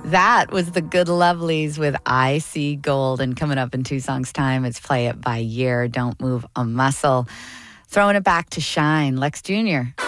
That was the Good Lovelies with I See Gold. And coming up in 2 songs' time, it's Play It By Year, Don't Move a Muscle. Throwing it back to Shine, Lex Jr.